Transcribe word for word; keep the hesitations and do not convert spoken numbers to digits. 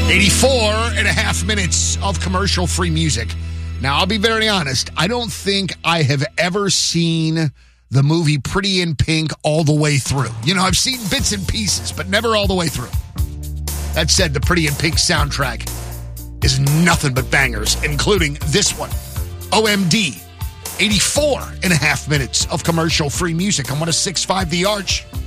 eighty-four and a half minutes of commercial-free music. Now, I'll be very honest. I don't think I have ever seen the movie Pretty in Pink all the way through. You know, I've seen bits and pieces, but never all the way through. That said, the Pretty in Pink soundtrack is nothing but bangers, including this one. O M D. eighty-four and a half minutes of commercial-free music on one oh six point five The Arch.